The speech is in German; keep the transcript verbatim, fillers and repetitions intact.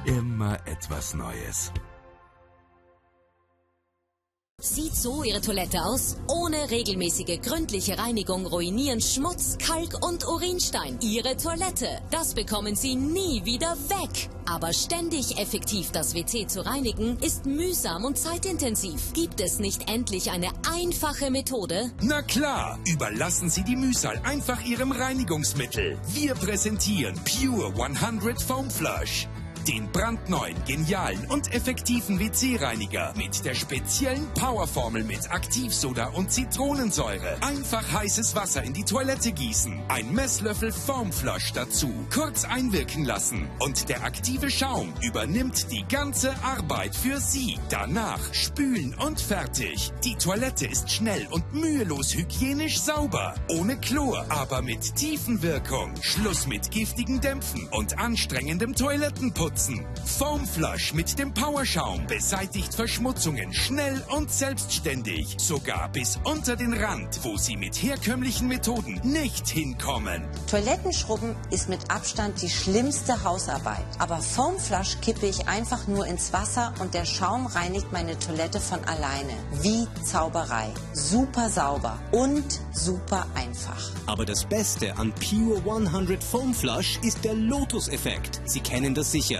Immer etwas Neues. Sieht so Ihre Toilette aus? Ohne regelmäßige gründliche Reinigung ruinieren Schmutz, Kalk und Urinstein Ihre Toilette. Das bekommen Sie nie wieder weg. Aber ständig effektiv das W C zu reinigen, ist mühsam und zeitintensiv. Gibt es nicht endlich eine einfache Methode? Na klar, überlassen Sie die Mühsal einfach Ihrem Reinigungsmittel. Wir präsentieren Pure hundert Foam Flush. Den brandneuen, genialen und effektiven W C-Reiniger mit der speziellen Powerformel mit Aktivsoda und Zitronensäure. Einfach heißes Wasser in die Toilette gießen, ein Messlöffel Foamflush dazu, kurz einwirken lassen und der aktive Schaum übernimmt die ganze Arbeit für Sie. Danach spülen und fertig. Die Toilette ist schnell und mühelos hygienisch sauber, ohne Chlor, aber mit Tiefenwirkung. Schluss mit giftigen Dämpfen und anstrengendem Toilettenputzen. Foamflush mit dem Powerschaum beseitigt Verschmutzungen schnell und selbstständig. Sogar bis unter den Rand, wo Sie mit herkömmlichen Methoden nicht hinkommen. Toilettenschrubben ist mit Abstand die schlimmste Hausarbeit. Aber Foamflush kippe ich einfach nur ins Wasser und der Schaum reinigt meine Toilette von alleine. Wie Zauberei. Super sauber und super einfach. Aber das Beste an Pure hundert Foam Flush ist der Lotus-Effekt. Sie kennen das sicher.